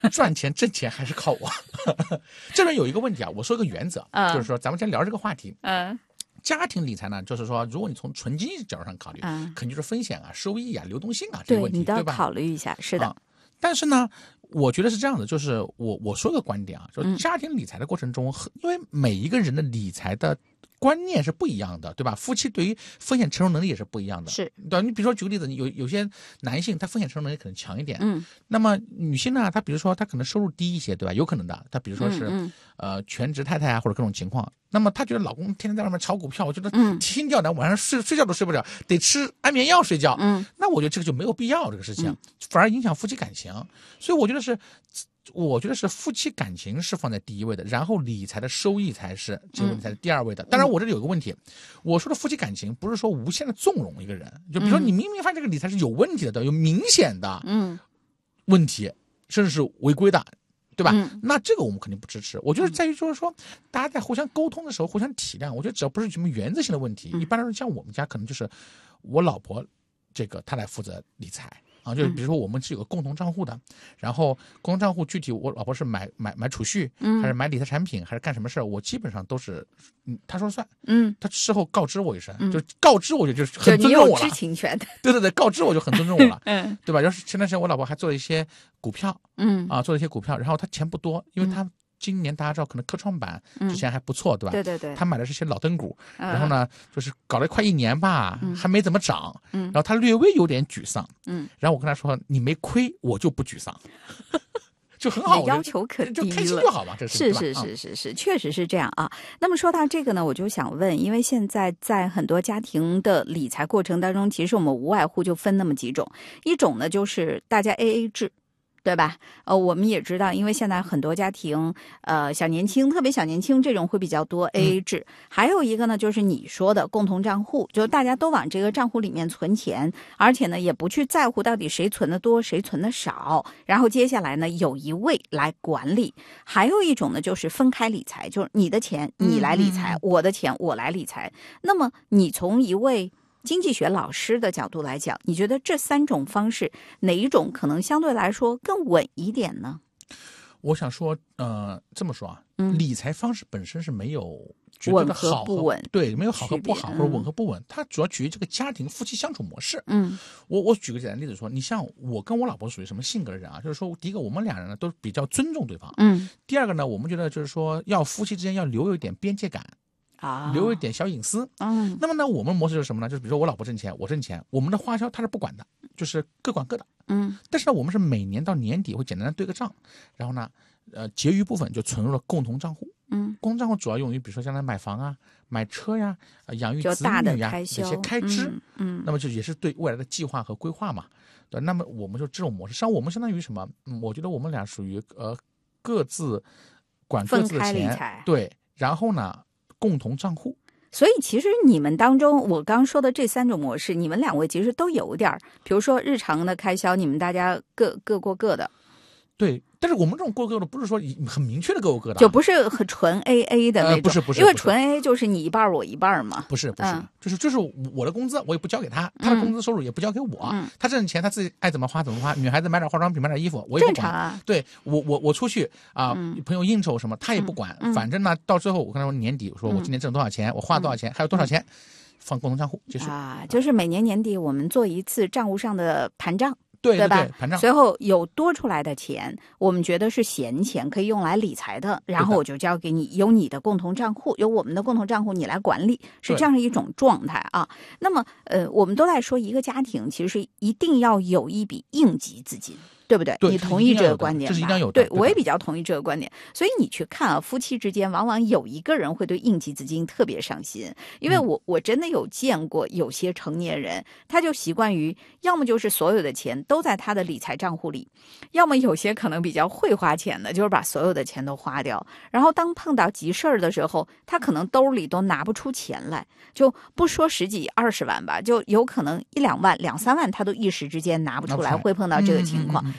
赚钱挣钱还是靠我。这边有一个问题啊，我说一个原则，就是说咱们先聊这个话题。家庭理财呢，就是说，如果你从纯经济角度上考虑，肯定就是风险啊、收益啊、流动性啊这些问题， 你都要对吧？ 考虑一下，是的。 但是呢，我觉得是这样的，就是我说个观点啊，就是家庭理财的过程中，因为每一个人的理财的观念是不一样的，对吧？夫妻对于风险承受能力也是不一样的， 是， 对吧？你比如说举个例子，有些男性他风险承受能力可能强一点，那么女性呢，她比如说她可能收入低一些，对吧？有可能的，她比如说是全职太太啊，或者各种情况，那么她觉得老公天天在外面炒股票，我觉得天掉的，晚上睡觉都睡不着，得吃安眠药睡觉，那我觉得这个就没有必要这个事情，反而影响夫妻感情，所以我觉得是夫妻感情是放在第一位的，然后理财的收益才是结果理财的第二位的。当然，我这里有个问题，我说的夫妻感情不是说无限的纵容一个人，就比如说你明明发现这个理财是有问题的，有明显的问题，甚至是违规的，对吧？那这个我们肯定不支持。我觉得在于就是说，大家在互相沟通的时候互相体谅。我觉得只要不是什么原则性的问题，一般来说像我们家可能就是我老婆她来负责理财。就是比如说我们是有个共同账户的，然后共同账户具体我老婆是买储蓄，还是买理财产品，还是干什么事我基本上都是她说了算，她事后告知我一声，就告知我就是很尊重我了， 就你有知情权的， 对，告知我就很尊重我了，对吧？要是前段时间我老婆还做了一些股票，做了一些股票，然后她钱不多，因为她今年大家知道可能科创板之前还不错，对吧？ 对， 他买的是些老灯股，然后呢，就是搞了快1年吧，还没怎么涨，然后他略微有点沮丧，然后我跟他说：“你没亏，我就不沮丧。”就很好， 要求可低了， 就开心就好嘛，这是，确实是这样啊。那么说到这个呢，我就想问，因为现在在很多家庭的理财过程当中，其实我们无外乎就分那么几种，一种呢就是大家 AA 制。对吧？我们也知道，因为现在很多家庭，小年轻，特别小年轻这种会比较多 AA 制。还有一个呢，就是你说的共同账户，就大家都往这个账户里面存钱，而且呢，也不去在乎到底谁存的多，谁存的少。然后接下来呢，有一位来管理。还有一种呢，就是分开理财，就是你的钱你来理财，我的钱我来理财。那么你从一位经济学老师的角度来讲，你觉得这3种方式哪一种可能相对来说更稳一点呢？ 我想说，这么说啊，理财方式本身是没有稳和不稳， 对，没有好和不好或者稳和不稳，它主要取决于这个家庭夫妻相处模式。我举个简单例子说，你像我跟我老婆属于什么性格的人啊？就是说，第一个，我们2人呢都比较尊重对方，第二个呢，我们觉得就是说，夫妻之间要留有一点边界感。留一点小隐私。那么呢，我们模式是什么呢？就是比如说我老婆挣钱，我挣钱，我们的花销她是不管的，就是各管各的。但是呢，我们是每年到年底会简单的对个账，然后呢，结余部分就存入了共同账户。共同账户主要用于比如说将来买房啊、买车呀、养育子女呀这些开支。那么就也是对未来的计划和规划嘛。对，那么我们就这种模式，上我们相当于什么？我觉得我们俩属于各自管各自的钱，对，然后呢。共同账户， 所以其实你们当中，我刚说的这3种模式，你们2位其实都有点，比如说日常的开销，你们大家各过各的。 对，但是我们这种过各的不是说很明确的各过各的， 就不是很纯 AA 的那种， 不是， 因为纯 AA 就是你一半我一半嘛。 不是，就是我的工资我也不交给他，他的工资收入也不交给我，他挣钱他自己爱怎么花怎么花。女孩子买点化妆品买点衣服我也不管，正常啊。对，我出去啊，朋友应酬什么他也不管，反正呢到最后我跟他说年底，我说我今年挣多少钱，我花多少钱，还有多少钱，放共同账户结束啊。就是每年年底我们做一次账务上的盘账。 对吧？ 盘账， 随后有多出来的钱，我们觉得是闲钱，可以用来理财的，然后我就交给你，有你的共同账户，有我们的共同账户，你来管理，是这样一种状态啊。那么，我们都在说一个家庭其实一定要有一笔应急资金。对不对？你同意这个观点吧？ 这是一定有的。 对，我也比较同意这个观点。所以你去看啊，夫妻之间往往有一个人会对应急资金特别上心，因为我真的有见过有些成年人，他就习惯于要么就是所有的钱都在他的理财账户里，要么有些可能比较会花钱的，就是把所有的钱都花掉。然后当碰到急事儿的时候，他可能兜里都拿不出钱来，就不说10几20万吧，就有可能1-2万、2-3万，他都一时之间拿不出来，会碰到这个情况。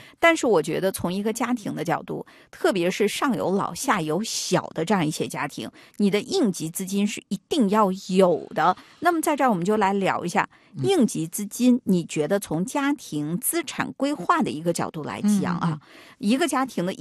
但是我觉得从一个家庭的角度，特别是上有老下有小的这样一些家庭，你的应急资金是一定要有的。那么在这儿我们就来聊一下应急资金，你觉得从家庭资产规划的一个角度来讲啊，一个家庭的